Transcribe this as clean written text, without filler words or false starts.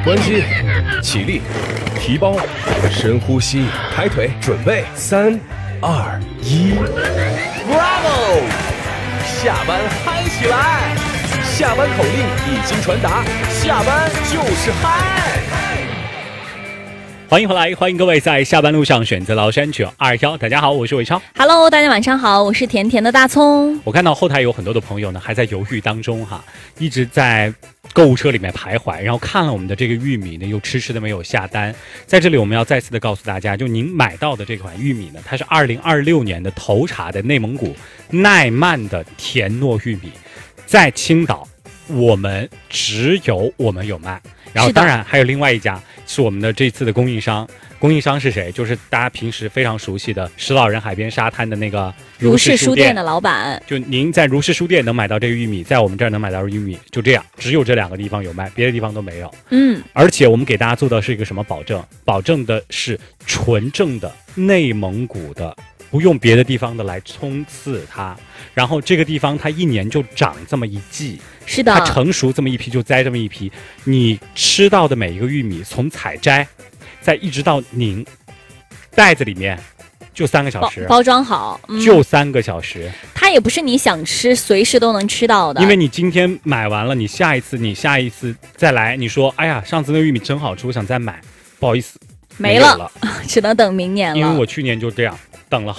关机，起立，提包，深呼吸，抬腿，准备，3、2、1 ，Bravo！ 下班嗨起来！下班口令已经传达，下班就是嗨！ 欢迎回来，欢迎各位在下班路上选择崂山921。大家好，我是伟超。 Hello， 大家晚上好，我是甜甜的大葱。 我看到后台有很多的朋友呢，还在犹豫当中哈，一直在购物车里面徘徊，然后看了我们的这个玉米呢，又迟迟的没有下单。在这里我们要再次的告诉大家，就您买到的这款玉米呢，它是2026年的头茬的内蒙古奈曼的甜糯玉米，在青岛只有我们有卖，然后当然还有另外一家是我们的这次的供应商是谁？就是大家平时非常熟悉的石老人海边沙滩的那个如是书店的老板。 就您在如是书店能买到这个玉米，在我们这儿能买到玉米，就这样，只有这2个地方有卖，别的地方都没有。而且我们给大家做的是一个什么保证？保证的是纯正的内蒙古的，不用别的地方的来冲刺它，然后这个地方它一年就长这么一季， 是的， 它成熟这么一批就栽这么一批，你吃到的每一个玉米从采摘再一直到拧袋子里面就3个小时， 包装好， 就3个小时。 它也不是你想吃随时都能吃到的， 因为你今天买完了，你下一次再来，你说哎呀上次那玉米真好吃，我想再买，不好意思没了只能等明年了。 因为我去年就这样等了